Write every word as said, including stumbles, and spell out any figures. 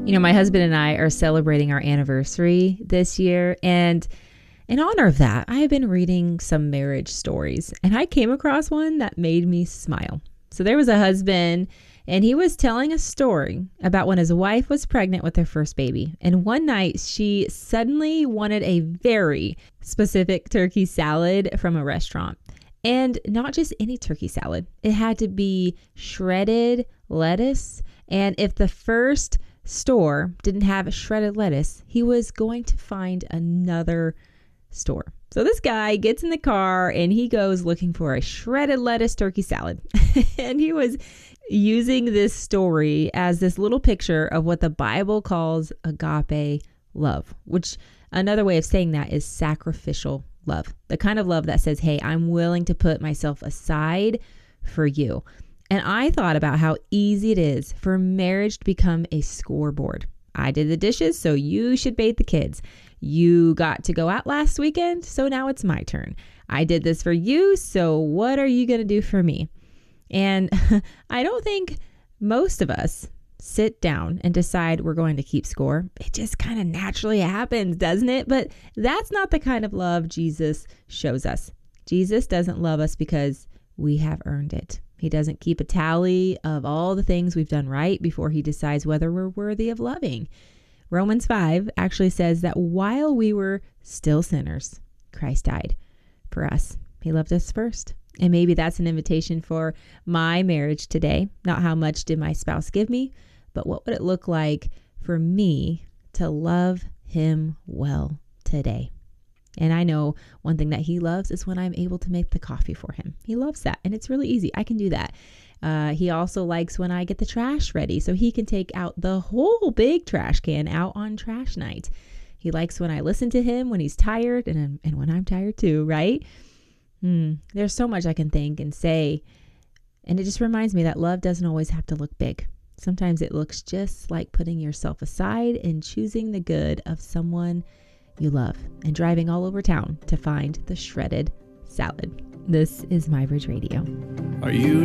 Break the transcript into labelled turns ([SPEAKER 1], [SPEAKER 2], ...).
[SPEAKER 1] You know, my husband and I are celebrating our anniversary this year, and in honor of that, I have been reading some marriage stories, and I came across one that made me smile. So there was a husband, and he was telling a story about when his wife was pregnant with their first baby. And one night, she suddenly wanted a very specific turkey salad from a restaurant. And not just any turkey salad. It had to be shredded lettuce. And if the first store didn't have shredded lettuce, he was going to find another store. So this guy gets in the car and he goes looking for a shredded lettuce turkey salad. And he was using this story as this little picture of what the Bible calls agape love, which another way of saying that is sacrificial love. The kind of love that says, hey, I'm willing to put myself aside for you. And I thought about how easy it is for marriage to become a scoreboard. I did the dishes, so you should bathe the kids. You got to go out last weekend, so now it's my turn. I did this for you, so what are you going to do for me? And I don't think most of us sit down and decide we're going to keep score. It just kind of naturally happens, doesn't it? But that's not the kind of love Jesus shows us. Jesus doesn't love us because we have earned it. He doesn't keep a tally of all the things we've done right before he decides whether we're worthy of loving. Romans five actually says that while we were still sinners, Christ died for us. He loved us first. And maybe that's an invitation for my marriage today. Not how much did my spouse give me, but what would it look like for me to love him well today? And I know one thing that he loves is when I'm able to make the coffee for him. He loves that. And it's really easy. I can do that. Uh, he also likes when I get the trash ready so he can take out the whole big trash can out on trash night. He likes when I listen to him when he's tired and, and when I'm tired too, right? Hmm. There's so much I can think and say. And it just reminds me that love doesn't always have to look big. Sometimes it looks just like putting yourself aside and choosing the good of someone you love and driving all over town to find the shredded salad. This is My Bridge Radio.
[SPEAKER 2] Are you